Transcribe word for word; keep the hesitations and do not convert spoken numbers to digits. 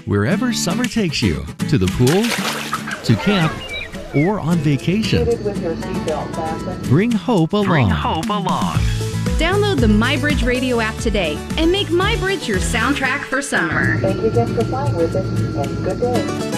Wherever summer takes you, to the pool, to camp, or on vacation, With your seatbelt fastened. bring hope along. Bring hope along. Download the MyBridge radio app today and make MyBridge your soundtrack for summer. Thank you again for flying with us, and good day.